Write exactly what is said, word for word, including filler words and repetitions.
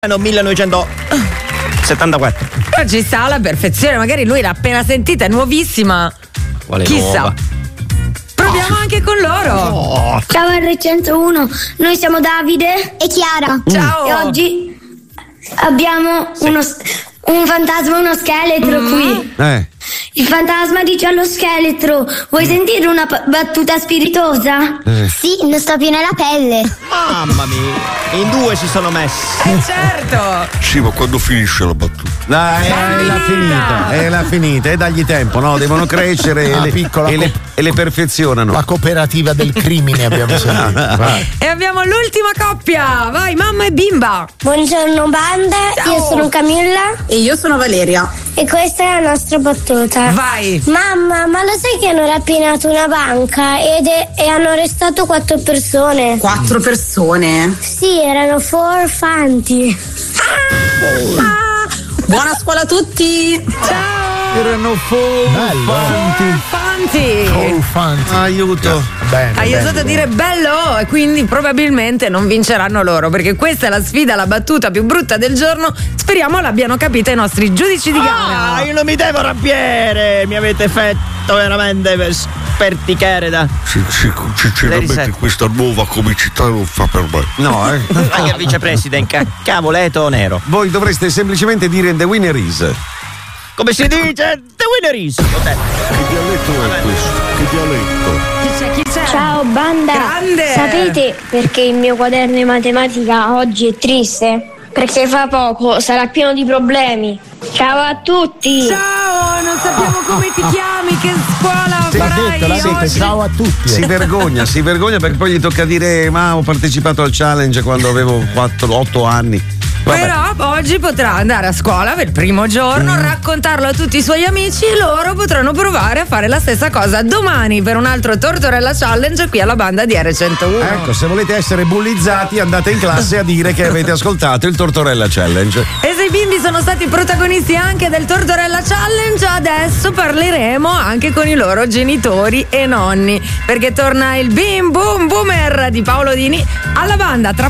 millenovecentosettantaquattro. Però ci sta alla perfezione, magari lui l'ha appena sentita, è nuovissima. Quale Chissà. nuova? Proviamo anche con loro. Oh. Ciao erre centouno, noi siamo Davide e Chiara. Ciao. E oggi abbiamo uno, un fantasma, uno scheletro Mm. qui. Eh. Il fantasma dice allo scheletro: vuoi sentire una p- battuta spiritosa? Eh. Sì, non sto più nella pelle. Mamma mia, in due si sono messi. Eh certo. Sì, ma quando finisce la battuta? Dai, è la finita, è la finita, e dagli tempo, no? Devono crescere e, Ah, le, piccola e, co- le, e le perfezionano. La cooperativa del crimine abbiamo sentito. Vai. E abbiamo l'ultima coppia. Vai, mamma e bimba. Buongiorno banda, Ciao. io sono Camilla E io sono Valeria. e questa è la nostra battuta. Vai. Mamma, ma lo sai che hanno rapinato una banca ed è- e hanno arrestato quattro persone? Quattro persone. Sì, erano furfanti. Buona scuola a tutti. Erano Bello. Fanti. Oh, fanti. Aiuto. Bene. Hai bene, osato a bene. dire bello e quindi probabilmente non vinceranno loro, perché questa è la sfida, la battuta più brutta del giorno. Speriamo l'abbiano capita i nostri giudici di gara. Ah, io non mi devo arrabbiare. Mi avete fatto veramente per sperticare da. Sì, sì, sinceramente risette. questa nuova comicità non fa per me. No, eh. Anche il vicepresidente, ca- cavoleto nero. Voi dovreste semplicemente dire the winner is. Come si dice? The winner is. Vabbè. Che dialetto è questo? Che dialetto? Chi c'è? Chi c'è? Ciao banda, Grande. sapete perché il mio quaderno di matematica oggi è triste? Perché fra poco sarà pieno di problemi. Ciao a tutti! Ciao, non sappiamo come ti chiami, che scuola L'ha farai detto, l'ha detto, oggi? ciao a tutti. Si vergogna, si vergogna perché poi gli tocca dire ma ho partecipato al challenge quando avevo quattro otto anni. Vabbè. Però oggi potrà andare a scuola per il primo giorno, raccontarlo a tutti i suoi amici e loro potranno provare a fare la stessa cosa domani per un altro Tortorella Challenge qui alla banda di erre centouno. Ecco, se volete essere bullizzati andate in classe a dire che avete ascoltato il Tortorella Challenge. E se i bimbi sono stati protagonisti anche del Tortorella Challenge, adesso parleremo anche con i loro genitori e nonni, perché torna il Bim Boom Boomer di Paolo Dini alla banda tra